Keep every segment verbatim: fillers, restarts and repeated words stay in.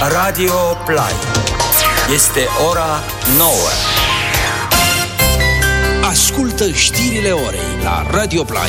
Radio Play. Este ora nouă. Ascultă știrile orei la Radio Play.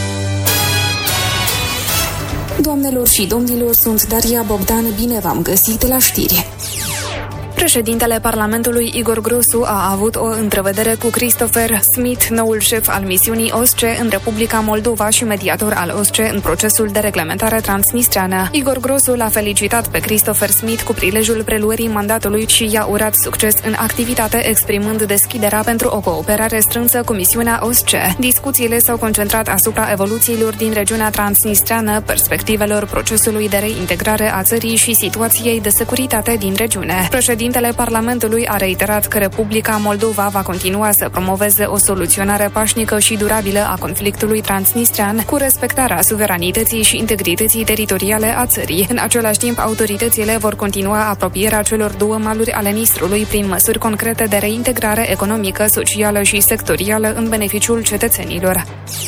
Doamnelor și domnilor, sunt Daria Bogdan, bine v-am găsit la știri. Președintele Parlamentului Igor Grosu a avut o întrevedere cu Christopher Smith, noul șef al misiunii O S C E în Republica Moldova și mediator al O S C E în procesul de reglementare transnistreană. Igor Grosu l-a felicitat pe Christopher Smith cu prilejul preluării mandatului și i-a urat succes în activitate, exprimând deschiderea pentru o cooperare strânsă cu misiunea O S C E. Discuțiile s-au concentrat asupra evoluțiilor din regiunea transnistreană, perspectivelor procesului de reintegrare a țării și situației de securitate din regiune. Președintele Parlamentului a reiterat că Republica Moldova va continua să promoveze o soluționare pașnică și durabilă a conflictului transnistrean cu respectarea suveranității și integrității teritoriale a țării. În același timp, autoritățile vor continua apropierea celor două maluri ale Nistrului prin măsuri concrete de reintegrare economică, socială și sectorială în beneficiul cetățenilor.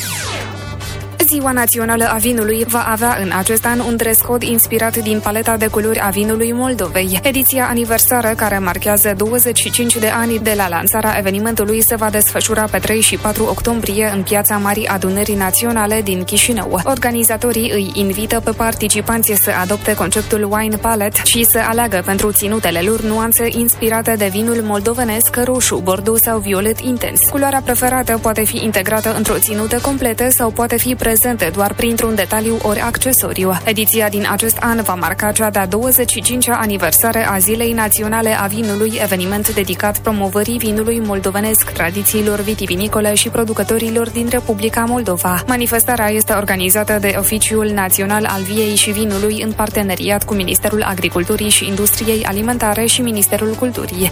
Ziua Națională a Vinului va avea în acest an un dress code inspirat din paleta de culori a vinului Moldovei. Ediția aniversară, care marchează douăzeci și cinci de ani de la lansarea evenimentului, se va desfășura pe trei și patru octombrie în Piața Marii Adunării Naționale din Chișinău. Organizatorii îi invită pe participanți să adopte conceptul Wine Palette și să aleagă pentru ținutele lor nuanțe inspirate de vinul moldovenesc, roșu, bordeaux sau violet intens. Culoarea preferată poate fi integrată într-o ținută completă sau poate fi prezentată doar printr-un detaliu ori accesoriu. Ediția din acest an va marca cea de-a douăzeci și cincea aniversare a Zilei Naționale a Vinului, eveniment dedicat promovării vinului moldovenesc, tradițiilor vitivinicole și producătorilor din Republica Moldova. Manifestarea este organizată de Oficiul Național al Viei și Vinului în parteneriat cu Ministerul Agriculturii și Industriei Alimentare și Ministerul Culturii.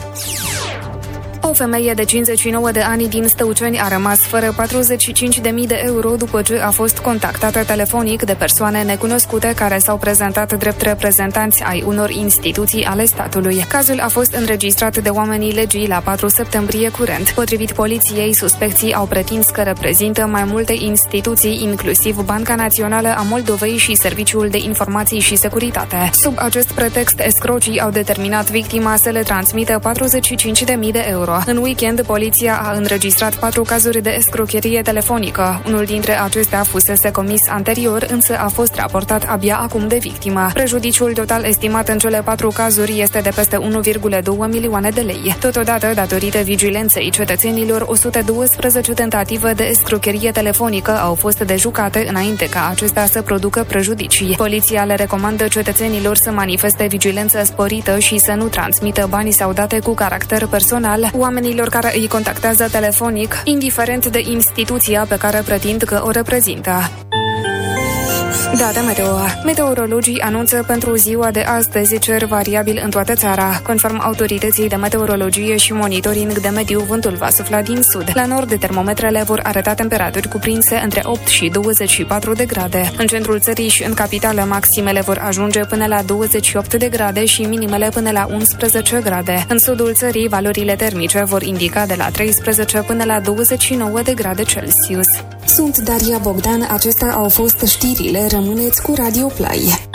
O femeie de cincizeci și nouă de ani din Stăuceni a rămas fără patruzeci și cinci de mii de euro după ce a fost contactată telefonic de persoane necunoscute care s-au prezentat drept reprezentanți ai unor instituții ale statului. Cazul a fost înregistrat de oamenii legii la patru septembrie curent. Potrivit poliției, suspecții au pretins că reprezintă mai multe instituții, inclusiv Banca Națională a Moldovei și Serviciul de Informații și Securitate. Sub acest pretext, escrocii au determinat victima să le transmită patruzeci și cinci de mii de euro. În weekend, poliția a înregistrat patru cazuri de escrocherie telefonică. Unul dintre acestea fusese comis anterior, însă a fost raportat abia acum de victimă. Prejudiciul total estimat în cele patru cazuri este de peste unu virgulă doi milioane de lei. Totodată, datorită vigilenței cetățenilor, o sută douăsprezece tentative de escrocherie telefonică au fost dejucate înainte ca acestea să producă prejudicii. Poliția le recomandă cetățenilor să manifeste vigilență sporită și să nu transmită bani sau date cu caracter personal oamenilor care îi contactează telefonic, indiferent de instituția pe care pretind că o reprezintă. Date meteo. Meteorologii anunță pentru ziua de astăzi cer variabil în toată țara. Conform autorității de meteorologie și monitoring de mediu, vântul va sufla din sud. La nord, termometrele vor arăta temperaturi cuprinse între opt și douăzeci și patru de grade. În centrul țării și în capitală, maximele vor ajunge până la douăzeci și opt de grade și minimele până la unsprezece grade. În sudul țării, valorile termice vor indica de la treisprezece până la douăzeci și nouă de grade Celsius. Sunt Daria Bogdan, acestea au fost știrile. Rămâneți cu Radio Play.